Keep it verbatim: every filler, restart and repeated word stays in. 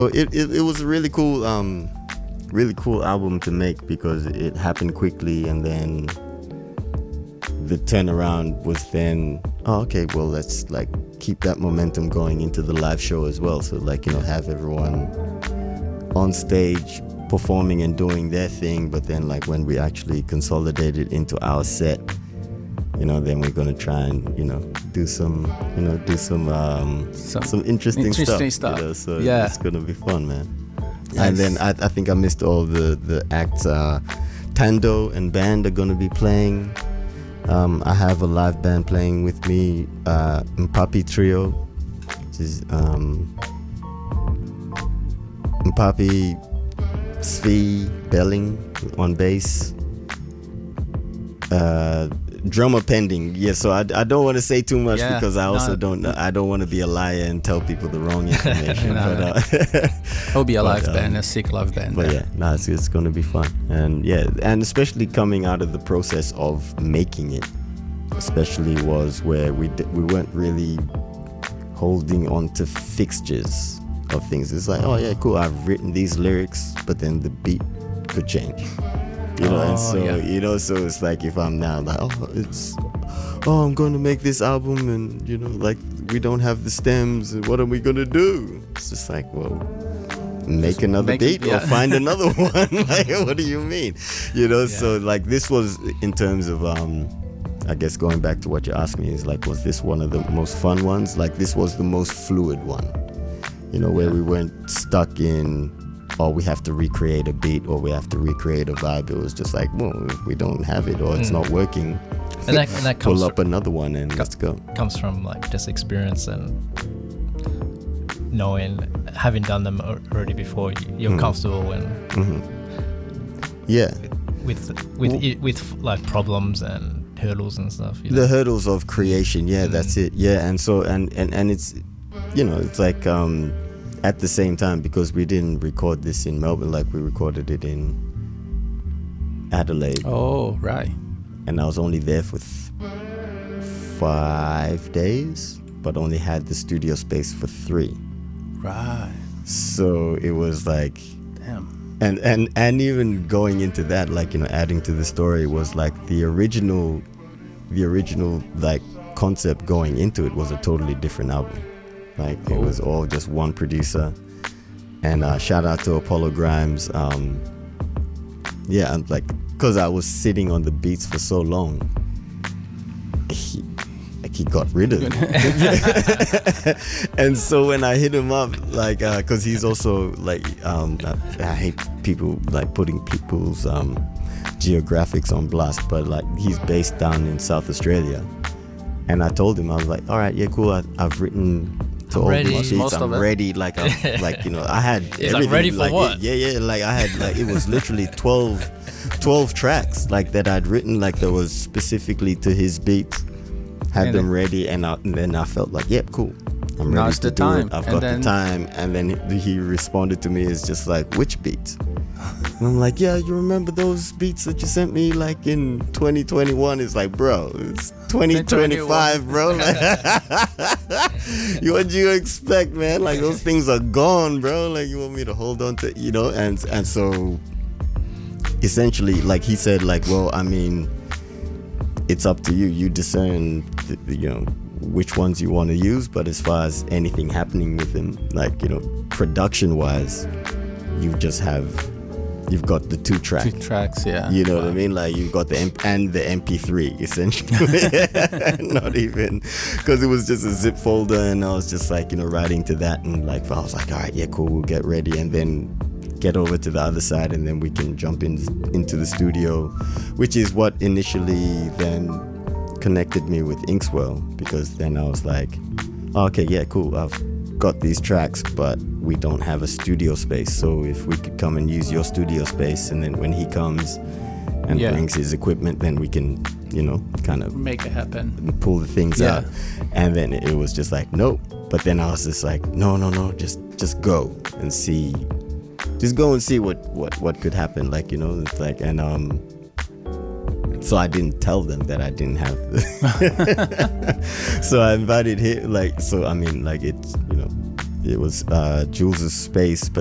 So it, it it was a really cool um really cool album to make because it happened quickly, and then the turnaround was then, oh, okay, well, let's like keep that momentum going into the live show as well. So like, you know, have everyone on stage performing and doing their thing, but then like when we actually consolidate it into our set, you know, then we're gonna try and, you know, do some, you know, do some um some, some interesting, interesting stuff, stuff. You know? So yeah, it's gonna be fun, man. Nice. And then I, I think I missed all the the acts. Uh, Tando and band are gonna be playing. Um, I have a live band playing with me, uh, Mpapi Trio, which is um, Mpapi, Svi, Belling on bass, uh, drummer pending. Yeah, so I, I don't want to say too much yeah, because I also no, don't I don't want to be a liar and tell people the wrong information. no, but uh, it'll be a live but, band, um, a sick live band. But man. yeah, no, it's, it's going to be fun. And yeah, and especially coming out of the process of making it, especially was where we d- we weren't really holding on to fixtures of things. It's like, oh yeah, cool, I've written these lyrics, but then the beat could change. You know, oh, and so, yeah. you know, so it's like if I'm now like, oh, it's, oh, I'm going to make this album and, you know, like we don't have the stems and what are we going to do? It's just like, well, make just another make, beat yeah. or find another one. Like, what do you mean? You know, yeah. So like this was in terms of, um, I guess going back to what you asked me is like, was this one of the most fun ones? Like this was the most fluid one, you know, where yeah. we weren't stuck in, or we have to recreate a beat or we have to recreate a vibe. It was just like, well, if we don't have it or it's mm. not working, and that, and that comes pull up from, another one and co- let's go. Comes from like just experience and knowing, having done them already before, you're mm. comfortable and mm-hmm. yeah, with with well, with like problems and hurdles and stuff. You know? The hurdles of creation, yeah, mm. that's it. Yeah, and so and and and it's, you know, it's like um. at the same time, because we didn't record this in Melbourne, like we recorded it in Adelaide. Oh, right. And I was only there for th- five days, but only had the studio space for three. Right. So it was like, damn. And and and even going into that, like, you know, adding to the story was like the original, the original like concept going into it was a totally different album. Like it was all just one producer, and uh, shout out to Apollo Grimes. Um, yeah, and like because I was sitting on the beats for so long, he like he got rid of it. And so when I hit him up, like because uh, he's also like um, I, I hate people like putting people's um, geographics on blast, but like he's based down in South Australia, and I told him I was like, all right, yeah, cool. I, I've written. To all ready, these beats, I'm ready. Like, I'm, like you know, I had He's everything. Like ready for like, what? It, yeah, yeah. Like I had, like it was literally twelve, twelve tracks, like that I'd written, like that was specifically to his beats. Had and them then, ready, and, I, and then I felt like, yep, cool. I'm ready to the do time. it. I've and got then, the time. And then he, he responded to me as just like, which beats? And I'm like, yeah, you remember those beats that you sent me like in twenty twenty-one? It's like, bro, it's twenty twenty-five, bro. Like, what do you expect, man? Like those things are gone, bro. Like you want me to hold on to, you know? And and so essentially, like he said, like, well, I mean, it's up to you. You discern, the, the, you know, which ones you want to use. But as far as anything happening with them, like, you know, production-wise, you just have. You've got the two track. Two tracks, yeah. You know wow. what I mean? Like you've got the M- and the M P three essentially. Not even, because it was just a zip folder, and I was just like, you know, writing to that, and like I was like, all right, yeah, cool, we'll get ready, and then get over to the other side, and then we can jump in into the studio, which is what initially then connected me with Inkswell, because then I was like, oh, okay, yeah, cool, I've got these tracks, but we don't have a studio space, so if we could come and use your studio space, and then when he comes and yeah. brings his equipment, then we can, you know, kind of make it happen, pull the things yeah. out. And then it was just like, nope. But then I was just like, no, no, no, just just go and see, just go and see what what what could happen. Like, you know, it's like, and um so I didn't tell them that I didn't have the so I invited him, like, so I mean, like, it's, you know, it was uh, Jules's space, but